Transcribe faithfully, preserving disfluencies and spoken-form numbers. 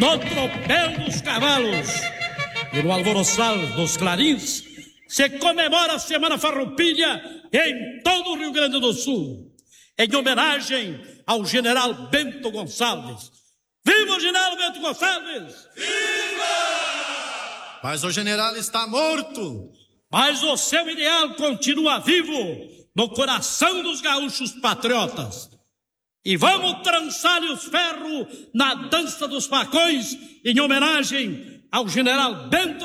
no tropel dos cavalos e no alvoroçar dos clarins, se comemora a Semana Farroupilha em todo o Rio Grande do Sul, em homenagem ao general Bento Gonçalves. Viva o general Bento Gonçalves! Viva! Mas o general está morto. Mas o seu ideal continua vivo no coração dos gaúchos patriotas. E vamos trançar-lhe os ferros na dança dos facões em homenagem ao general Bento